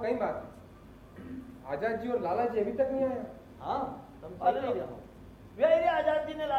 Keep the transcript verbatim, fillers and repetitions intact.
कई बात आजाद जी और लाला जी अभी तक नहीं आया। हाँ तुम चले जाओ वे आजाद जी ने